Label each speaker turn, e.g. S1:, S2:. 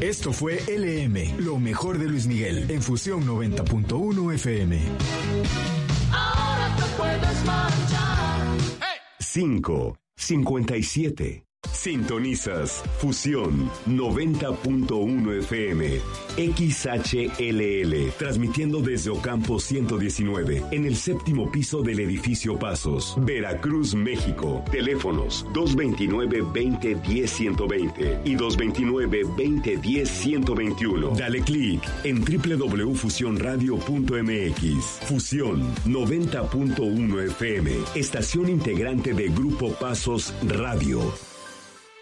S1: Esto fue LM, lo mejor de Luis Miguel, en Fusión 90.1 FM.
S2: Ahora te puedes marchar.
S3: 5:57. Sintonizas Fusión 90.1 FM, XHLL, transmitiendo desde Ocampo 119, en el 7º piso del edificio Pasos, Veracruz, México. Teléfonos 229-2010-120 y 229-2010-121. Dale clic en www.fusionradio.mx. Fusión 90.1 FM, estación integrante de Grupo Pasos Radio.